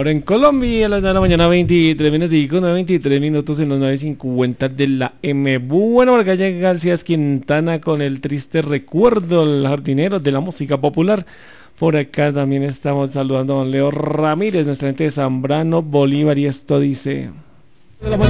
Ahora en Colombia, a las 9 de la mañana, 23 minutos, 9:23 minutos en los 9:50 de la M. Bueno, por acá llega García Quintana con el triste recuerdo, el jardinero de la música popular. Por acá también estamos saludando a don Leo Ramírez, nuestra gente de Zambrano, Bolívar, y esto dice...